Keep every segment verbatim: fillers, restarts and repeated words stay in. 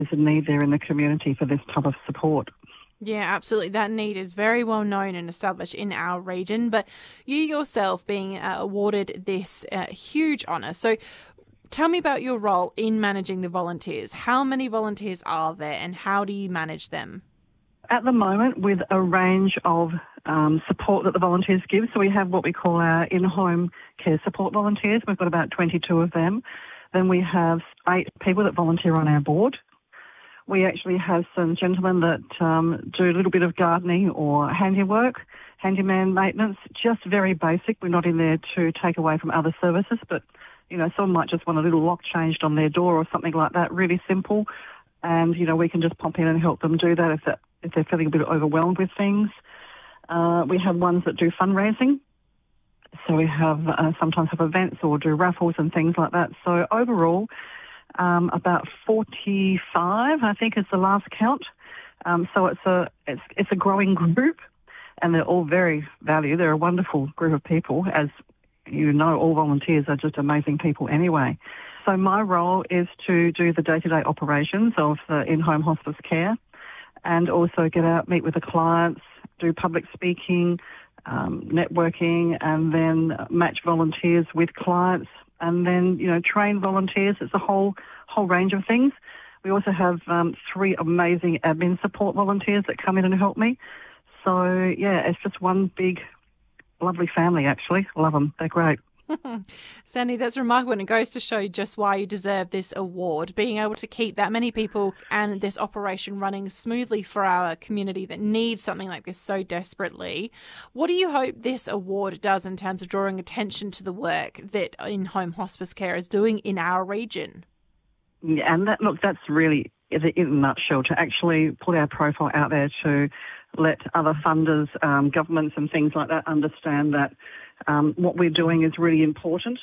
there's a need there in the community for this type of support. Yeah, absolutely. That need is very well known and established in our region, but you yourself being uh, awarded this uh, huge honour. So tell me about your role in managing the volunteers. How many volunteers are there and how do you manage them? At the moment, with a range of um, support that the volunteers give, so we have what we call our in-home care support volunteers. We've got about twenty-two of them. Then we have eight people that volunteer on our board. We actually have some gentlemen that um, do a little bit of gardening or handiwork, handyman maintenance, just very basic. We're not in there to take away from other services, but, you know, someone might just want a little lock changed on their door or something like that, really simple. And, you know, we can just pop in and help them do that if, that, if they're feeling a bit overwhelmed with things. Uh, we have ones that do fundraising. So we have uh, sometimes have events or do raffles and things like that. So overall, Um, about forty-five, I think, is the last count. Um, so it's a it's it's a growing group, and they're all very valued. They're a wonderful group of people, as you know. All volunteers are just amazing people anyway. So my role is to do the day-to-day operations of the in-home hospice care, and also get out, meet with the clients, do public speaking, um, networking, and then match volunteers with clients. And then, you know, train volunteers. It's a whole whole range of things. We also have um, three amazing admin support volunteers that come in and help me. So, yeah, it's just one big, lovely family, actually. Love them. They're great. Sandy, that's remarkable, and it goes to show just why you deserve this award, being able to keep that many people and this operation running smoothly for our community that needs something like this so desperately. What do you hope this award does in terms of drawing attention to the work that in-home hospice care is doing in our region? Yeah, and that, look, that's really, in a nutshell, to actually put our profile out there to let other funders, um, governments and things like that understand that Um, what we're doing is really important.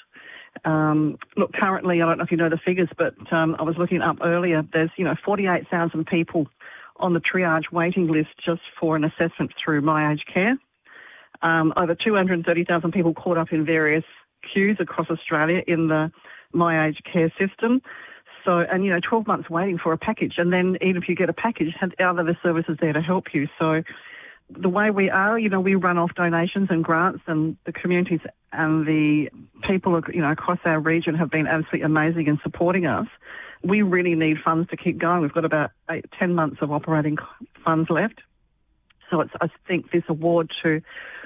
Um, look, currently, I don't know if you know the figures, but um, I was looking up earlier, there's, you know, forty-eight thousand people on the triage waiting list just for an assessment through My Age Care. Um, over two hundred thirty thousand people caught up in various queues across Australia in the My Age Care system. So, and, you know, twelve months waiting for a package. And then even if you get a package, are there the services there to help you? So the way we are, you know, we run off donations and grants, and the communities and the people, you know, across our region have been absolutely amazing in supporting us. We really need funds to keep going. We've got about eight, ten months of operating funds left. So it's, I think, this award to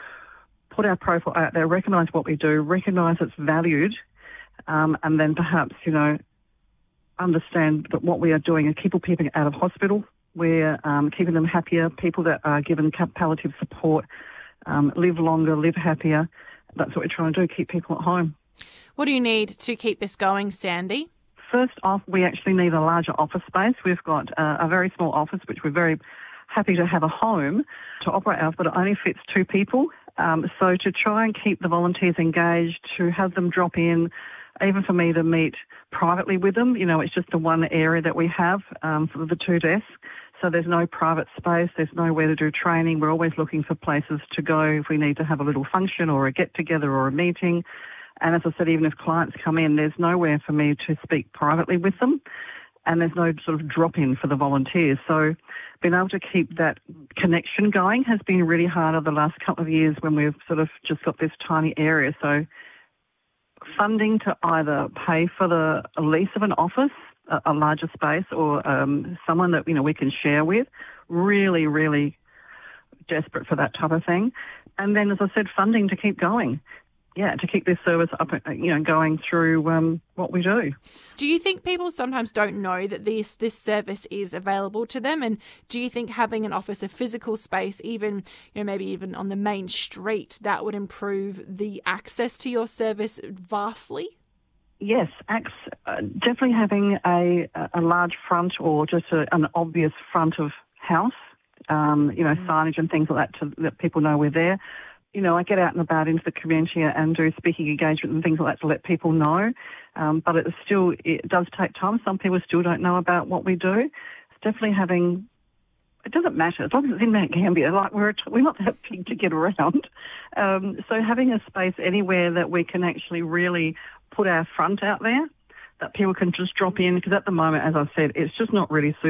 put our profile out there, recognise what we do, recognise it's valued, um, and then perhaps, you know, understand that what we are doing is keep people out of hospital. We're um, keeping them happier. People that are given palliative support um, live longer, live happier. That's what we're trying to do, keep people at home. What do you need to keep this going, Sandy? First off, we actually need a larger office space. We've got uh, a very small office, which we're very happy to have a home to operate out of, but it only fits two people. Um, so to try and keep the volunteers engaged, to have them drop in, even for me to meet privately with them, you know, it's just the one area that we have um, for the two desks. So there's no private space, there's nowhere to do training. We're always looking for places to go if we need to have a little function or a get-together or a meeting. And as I said, even if clients come in, there's nowhere for me to speak privately with them, and there's no sort of drop-in for the volunteers. So being able to keep that connection going has been really hard over the last couple of years when we've sort of just got this tiny area. So funding to either pay for the lease of an office, a, a larger space, or um, someone that, you know, we can share with, really, really desperate for that type of thing. And then, as I said, funding to keep going. Yeah, to keep this service up, you know, going through um, what we do. Do you think people sometimes don't know that this this service is available to them? And do you think having an office, a physical space, even, you know, maybe even on the main street, that would improve the access to your service vastly? Yes, ac- uh, definitely having a a large front or just a, an obvious front of house, um, you know, mm. signage and things like that to let people know we're there. You know, I get out and about into the community and do speaking engagement and things like that to let people know. Um, but it still, it does take time. Some people still don't know about what we do. It's definitely having, it doesn't matter, as long as it's in Mount Gambier, like we're, we're not that big to get around. Um, so having a space anywhere that we can actually really put our front out there, that people can just drop in, because at the moment, as I said, it's just not really suitable